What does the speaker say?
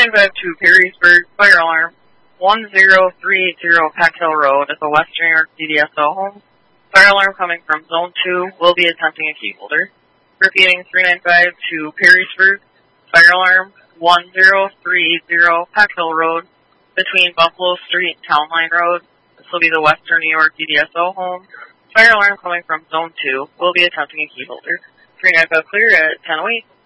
395 Perrysburg, fire alarm, 10380 Peck Hill Road at the Western New York CDSO home. Fire alarm coming from Zone 2 will be attempting a key holder. Repeating 395 Perrysburg, fire alarm, 1030 Peck Hill Road between Buffalo Street and Town Line Road. This will be the Western New York CDSO home. Fire alarm coming from Zone 2 will be attempting a key holder. 395 clear at 10:08.